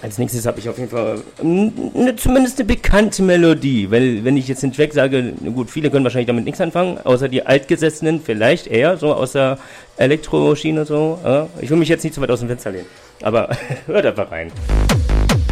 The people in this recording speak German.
Als nächstes habe ich auf jeden Fall zumindest eine bekannte Melodie. Weil, wenn ich jetzt den Track sage, gut, viele können wahrscheinlich damit nichts anfangen, außer die Altgesessenen vielleicht eher, so aus der Elektroschiene so. Ich will mich jetzt nicht zu weit aus dem Fenster lehnen, aber hört einfach rein.